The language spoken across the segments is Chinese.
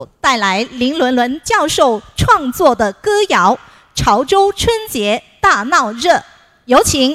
带来林伦伦教授创作的歌谣《潮州春节大闹热》，有请。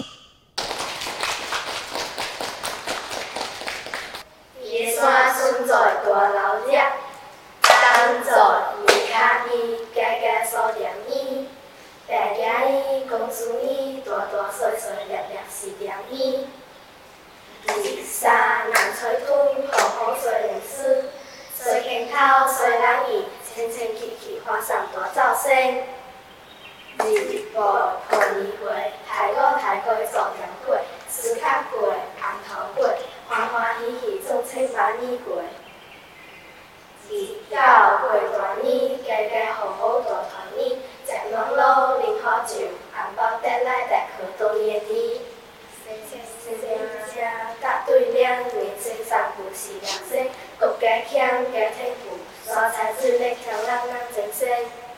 野山存在大闹热，当作伊卡伊，家家所念伊，大家伊公司伊，大大小小粒粒是念伊。日沙南吹土，好好做人事，做牵头做人意，清清气气花上大造声。日报破年过，太过做年过，思较过，红头过，欢欢喜喜总称万年过。日到过大年，家家户户大团圆，食暖卤啉好酒，红包得来得去多年年。生甲对联，年岁三不是良生，国家强家天富，蔬菜水力强人精神。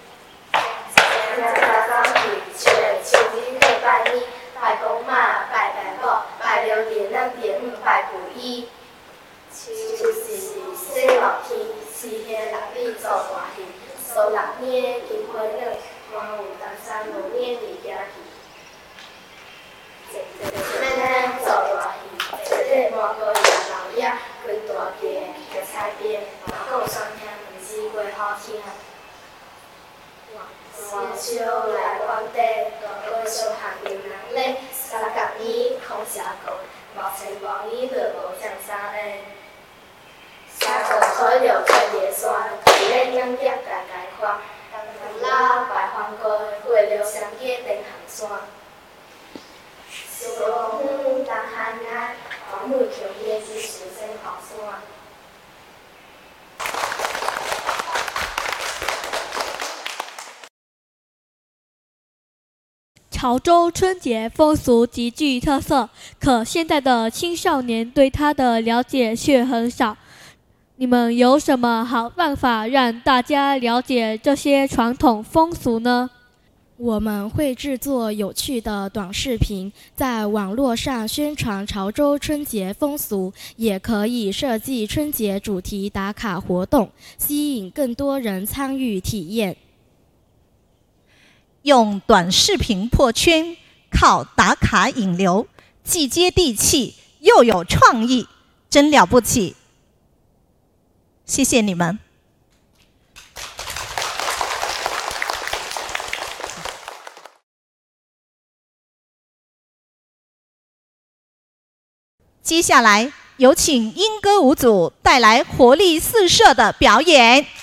大早起，笑的笑语礼拜二，拜公妈，拜爸母，拜了年咱第五拜父姨。秋是生老天，四兄六弟做大戏，数6年金花卵，花有13、5年离家去。做大戏，这满个热闹夜，开大街，叫菜边，讲双兄两姊妹好听。小来广地，大哥小学牛人咧，三角衣空下过，无穿无衣就无像衫咧。三个开了开夜山，开咧两脚家家看，东老白黄过，过了双街登行山。小公园东汉岸，黄梅桥夜市树生后山。 潮州春节风俗极具特色，可现在的青少年对它的了解却很少。你们有什么好办法让大家了解这些传统风俗呢？ 我们会制作有趣的短视频，在网络上宣传潮州春节风俗，也可以设计春节主题打卡活动，吸引更多人参与体验。 用短视频破圈，靠打卡引流，既接地气又有创意，真了不起！谢谢你们。接下来有请莺歌舞组带来活力四射的表演。